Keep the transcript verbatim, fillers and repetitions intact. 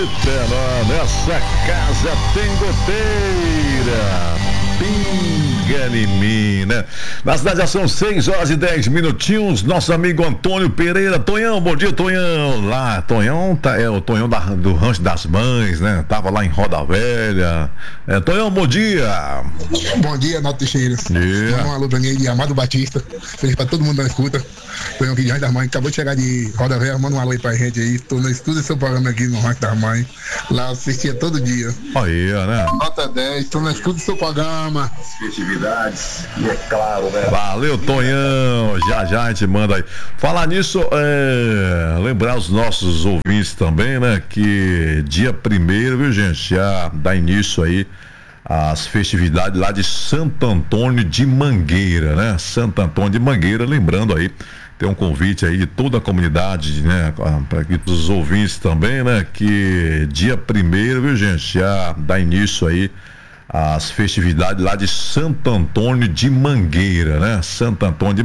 Eita, não, nessa casa tem goteira. Pinga em mim, né? Na cidade já são seis horas e dez minutinhos. Nosso amigo Antônio Pereira. Tonhão, bom dia, Tonhão. Lá, Tonhão tá, é o Tonhão da, do Rancho das Mães, né? Tava lá em Roda Velha. É, Tonhão, bom dia. Bom dia, Nato Teixeira. Yeah. Manda um alô pra mim de Amado Batista. Feliz pra todo mundo da escuta. Tonhão aqui de Rancho das Mães. Acabou de chegar de Roda Velha. Manda um alô aí pra gente aí. Tô no estúdio do seu programa aqui no Rancho das Mães. Lá eu assistia todo dia. Aí, né? Nota dez. Tô no estúdio do seu programa. As festividades, e é claro, né? Valeu, Tonhão. Já já a gente manda aí. Falar nisso, é... lembrar os nossos ouvintes também, né? Que dia primeiro, viu, gente? Já dá início aí as festividades lá de Santo Antônio de Mangueira, né? Santo Antônio de Mangueira, lembrando aí, tem um convite aí de toda a comunidade, né? Para que os ouvintes também, né? Que dia primeiro, viu, gente? Já dá início aí as festividades lá de Santo Antônio de Mangueira, né? Santo Antônio de